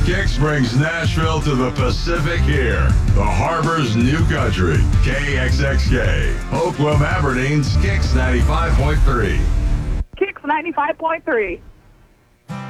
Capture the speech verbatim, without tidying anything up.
Kix brings Nashville to the Pacific here. The Harbor's new country. K X X K. Oakland, Aberdeen's Kix ninety-five point three. Kix ninety-five point three.